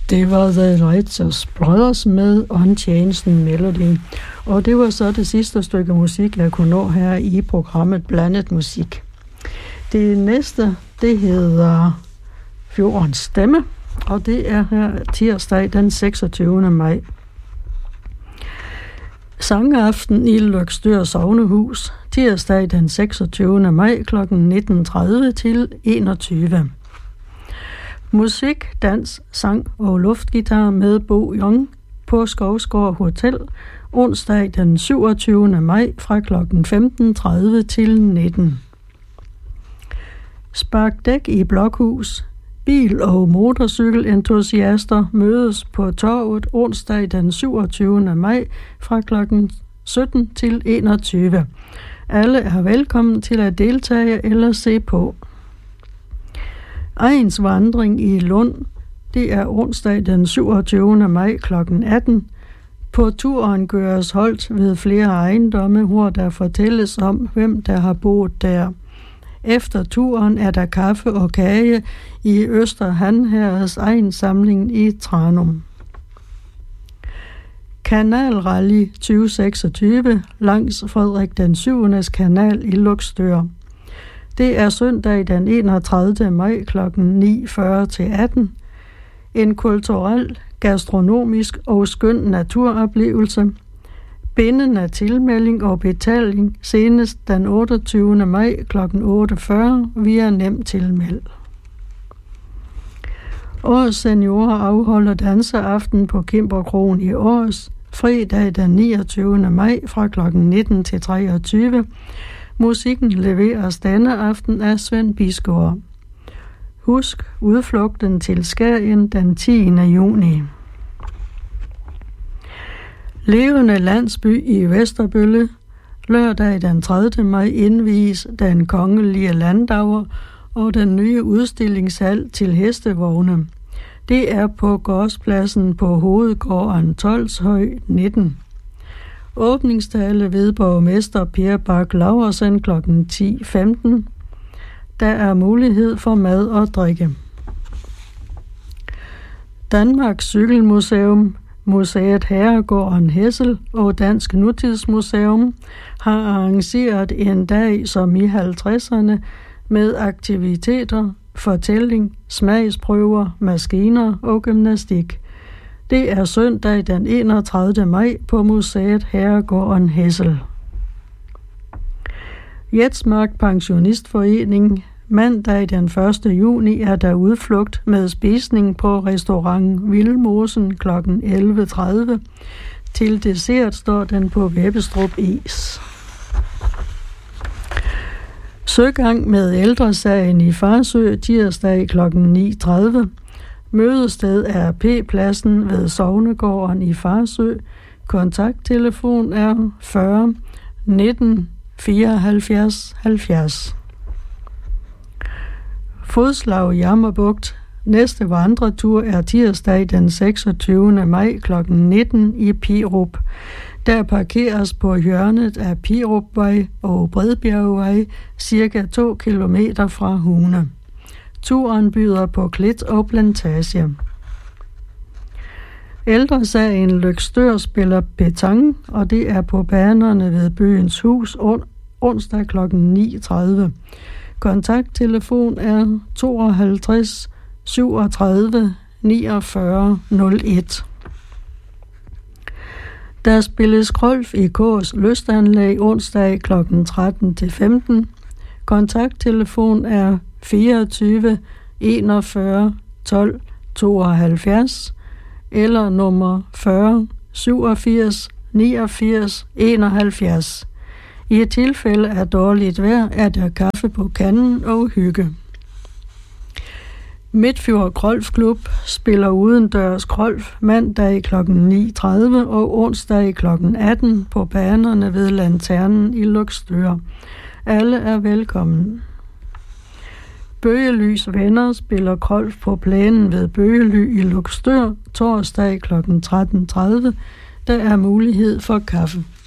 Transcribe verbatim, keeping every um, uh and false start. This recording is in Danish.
Det var The Righteous Brothers med Unchanged Melody. Og det var så det sidste stykke musik, jeg kunne nå her i programmet Blandet Musik. Det næste, det hedder Fjordens Stemme, og det er her tirsdag den seksogtyvende maj. Sangaften i Løgstør Sognehus, tirsdag den seksogtyvende maj kl. nitten tredive til enogtyve. Musik, dans, sang og luftgitar med Bo Young på Skovsgård Hotel, onsdag den syvogtyvende maj fra kl. femten tredive til nitten. Sparkdæk i Blokhus. Bil- og motorcykelentusiaster mødes på torvet onsdag den syvogtyvende maj fra kl. sytten til enogtyve. Alle er velkommen til at deltage eller se på. Egens vandring i Lund, det er onsdag den syvogtyvende maj kl. atten. På turen gøres holdt ved flere ejendomme, hvor der fortælles om, hvem der har boet der. Efter turen er der kaffe og kage i Øster Hanherreds egensamling i Tranum. Kanalrally tyve seksogtyve langs Frederik den syvendes kanal i Løgstør. Det er søndag den enogtredivte maj kl. ni fyrre til atten. En kulturel, gastronomisk og skøn naturoplevelse. Bindende tilmelding og betaling senest den otteogtyvende maj kl. otte fyrre via nem tilmeld. Årets seniorer afholder danseaften på Kimberkron i Års, fredag den niogtyvende maj fra kl. nitten til treogtyve. Musikken leveres denne aften af Svend Bisgaard. Husk udflugten til Skagen den tiende juni. Levende landsby i Vesterbølle. Lørdag den tredivte maj indvies den kongelige landauer og den nye udstillingshal til hestevogne. Det er på gårdspladsen på Hovedgården Tolshøj nitten. Åbningstale ved borgmester Per Bak Laursen kl. ti femten. Der er mulighed for mad og drikke. Danmarks Cykelmuseum, Museet Herregården Hessel og Dansk Nutidsmuseum har arrangeret en dag som i halvtredserne med aktiviteter, fortælling, smagsprøver, maskiner og gymnastik. Det er søndag den enogtredivte maj på Museet Herregården Hessel. Jetsmark Pensionistforening. Mandag den første juni er der udflugt med spisning på restaurant Vildmosen kl. elleve tredive. Til dessert står den på Vebbestrup Is. Søgang med ældresagen i Farsø tirsdag kl. ni tredive. Mødested er P-pladsen ved Sognegården i Farsø. Kontakttelefon er fyrre nitten fireoghalvfjerds halvfjerds. Fodslag Jammerbugt. Næste vandretur er tirsdag den seksogtyvende maj kl. nitten i Pirup. Der parkeres på hjørnet af Pirupvej og Bredbjergvej, cirka to kilometer fra Hune. Turen byder på klit og plantage. Ældresagen Løgstør spiller petanque, og det er på banerne ved Byens Hus on- onsdag kl. ni tredive. Kontakttelefon er tooghalvtreds syvogtredive niogfyrre nul et. Der spilles golf i Kås Lystanlæg onsdag kl. tretten til femten. Kontakttelefon er fireogtyve enogfyrre tolv tooghalvfjerds eller nummer fyrre syvogfirs niogfirs enoghalvfjerds. I et tilfælde af dårligt vejr er der kaffe på kanden og hygge. Midtfjord Golfklub spiller udendørs golf mandag kl. ni tredive og onsdag kl. atten på banerne ved Lanternen i Løgstør. Alle er velkommen. Bøgelys Venner spiller golf på plænen ved Bøgely i Løgstør torsdag kl. tretten tredive. Der er mulighed for kaffe.